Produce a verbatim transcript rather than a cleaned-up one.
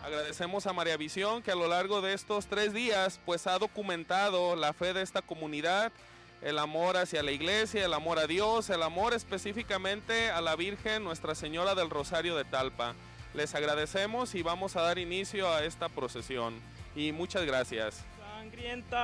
Agradecemos a María Visión que a lo largo de estos tres días pues ha documentado la fe de esta comunidad, el amor hacia la iglesia, el amor a Dios, el amor específicamente a la Virgen Nuestra Señora del Rosario de Talpa. Les agradecemos y vamos a dar inicio a esta procesión. Y muchas gracias. Sangrienta